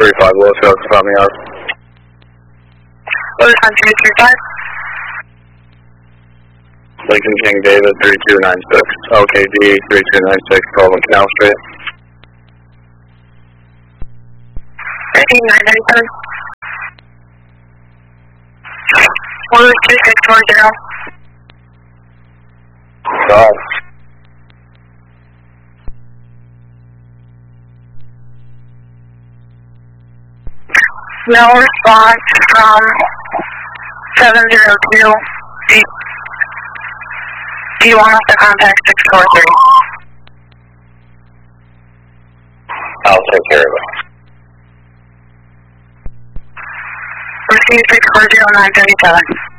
35 Louisville, confirm me out. Louis on 335. Lincoln King David 3296. LKD 3296, 12 on Canal Street. 13997. Louis 2640. God. No response from 702. Do you want us to contact 643? I'll take care of it. Receive 640-937.